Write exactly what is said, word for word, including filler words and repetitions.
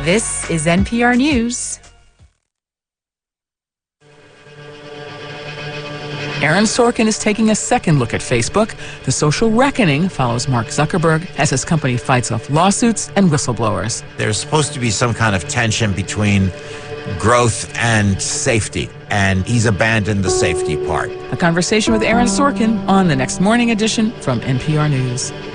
This is N P R News. Aaron Sorkin is taking a second look at Facebook. The social reckoning follows Mark Zuckerberg as his company fights off lawsuits and whistleblowers. There's supposed to be some kind of tension between growth and safety, and he's abandoned the safety part. A conversation with Aaron Sorkin on the next morning edition from N P R News.